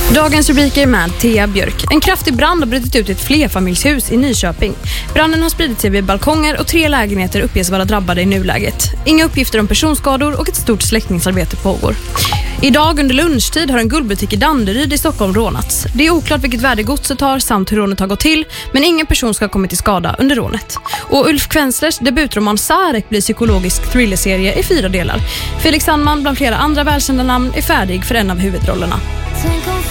Dagens rubriker med Thea Björk. En kraftig brand har brutit ut i ett flerfamiljshus i Nyköping. Branden har spridit sig vid balkonger och 3 lägenheter uppges vara drabbade i nuläget. Inga uppgifter om personskador och ett stort släckningsarbete pågår. Idag under lunchtid har en guldbutik i Danderyd i Stockholm rånats. Det är oklart vilket värde godset har samt hur rånet har gått till, men ingen person ska ha kommit till skada under rånet. Och Ulf Kvenslers debutroman Sarek blir psykologisk thrillerserie i 4 delar. Felix Sandman bland flera andra välkända namn är färdig för en av huvudrollerna.